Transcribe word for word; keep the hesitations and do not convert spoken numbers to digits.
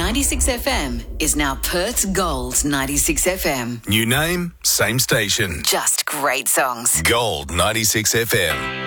ninety-six F M is now Perth's Gold ninety-six F M. New name, same station. Just great songs. Gold ninety-six F M.